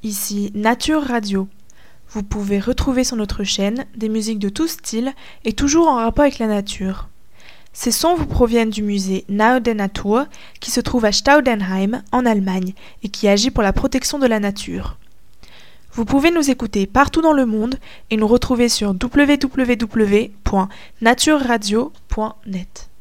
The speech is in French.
Ici Nature Radio. Vous pouvez retrouver sur notre chaîne des musiques de tout style et toujours en rapport avec la nature. Ces sons vous proviennent du musée Nahe der Natur qui se trouve à Staudenheim en Allemagne et qui agit pour la protection de la nature. Vous pouvez nous écouter partout dans le monde et nous retrouver sur www.natureradio.net.